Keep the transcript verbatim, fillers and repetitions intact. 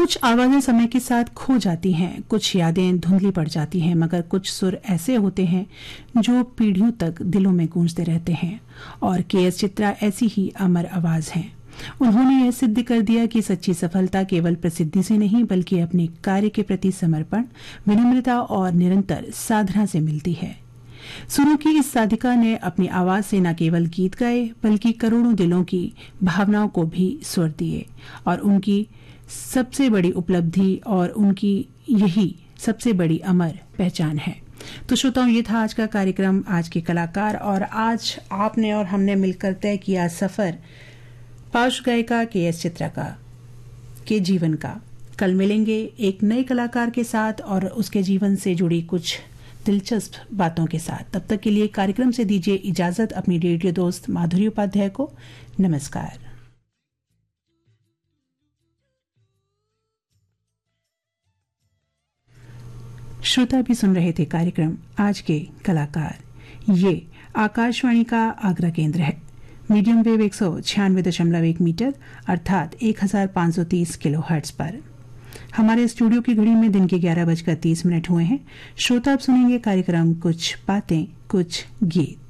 कुछ आवाजें समय के साथ खो जाती हैं, कुछ यादें धुंधली पड़ जाती हैं, मगर कुछ सुर ऐसे होते हैं जो पीढ़ियों तक दिलों में गूंजते रहते हैं। और के एस चित्रा ऐसी ही अमर आवाज हैं। उन्होंने यह सिद्ध कर दिया कि सच्ची सफलता केवल प्रसिद्धि से नहीं बल्कि अपने कार्य के प्रति समर्पण, विनम्रता और निरंतर साधना से मिलती है। सुरों की इस साधिका ने अपनी आवाज से न केवल गीत गाए बल्कि करोड़ों दिलों की भावनाओं को भी स्वर दिए, और उनकी सबसे बड़ी उपलब्धि और उनकी यही सबसे बड़ी अमर पहचान है। तो श्रोताओं, ये था आज का कार्यक्रम, आज के कलाकार, और आज आपने और हमने मिलकर तय किया सफर पार्श्व गायिका के एस चित्रा का के जीवन का। कल मिलेंगे एक नए कलाकार के साथ और उसके जीवन से जुड़ी कुछ दिलचस्प बातों के साथ। तब तक के लिए कार्यक्रम से दीजिए इजाजत अपनी रेडियो दोस्त माधुरी उपाध्याय को। नमस्कार। श्रोता भी सुन रहे थे कार्यक्रम आज के कलाकार। ये आकाशवाणी का आगरा केंद्र है। मीडियम वेव एक सौ छियानवे दशमलव एक मीटर अर्थात एक हजार पाँच सौ तीस किलो हर्ट्ज पर। हमारे स्टूडियो की घड़ी में दिन के ग्यारह बजकर तीस मिनट हुए हैं। श्रोता अब सुनेंगे कार्यक्रम कुछ बातें कुछ गीत।